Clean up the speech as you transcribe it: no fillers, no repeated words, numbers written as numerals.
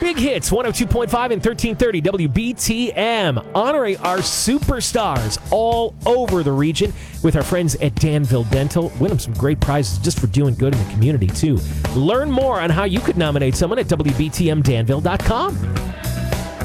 Big Hits, 102.5 and 1330 WBTM, honoring our superstars all over the region with our friends at Danville Dental. Win them some great prizes just for doing good in the community, too. Learn more on how you could nominate someone at WBTMDanville.com.